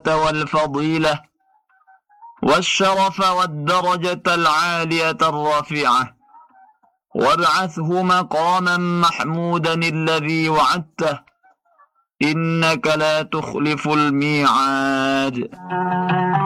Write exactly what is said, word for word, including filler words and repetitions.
والفضيلة والشرف والدرجة العالية الرفيعة، وابعثه مقاما محمودا الذي وعدته، إنك لا تخلف الميعاد.